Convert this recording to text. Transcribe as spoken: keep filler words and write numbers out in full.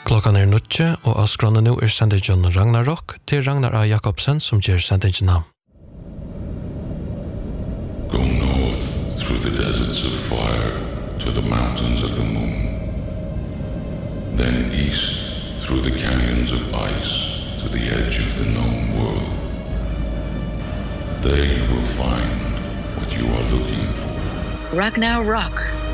Klokkan er nutje, og avskrona nu er sendingen Ragnarok til Ragnar A. Jakobsen som gjør sendingen. Go north through the deserts of fire to the mountains of the moon. Then east through the canyons of ice to the edge of the known world. There you will find what you are looking for. Ragnarok.